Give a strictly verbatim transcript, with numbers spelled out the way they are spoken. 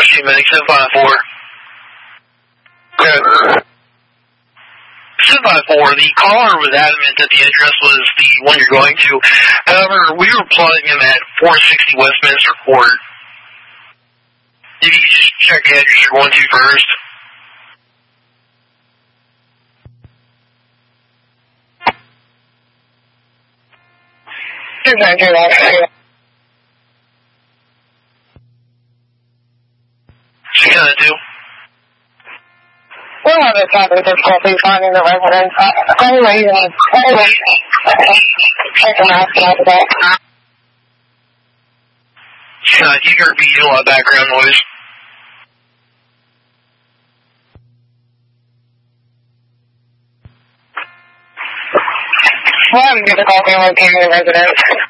Question, medic, seven five four. Good. seven five four, the caller was adamant that the address was the one you're going to. However, we were plotting him at four sixty Westminster Court. If you could just check the address you're going to first. two nine zero. six nine two. We're having difficulty finding the residence. Anyway, anyway, check them out after that. Uh, you can repeat a lot of background noise. We're having difficulty locating the residence.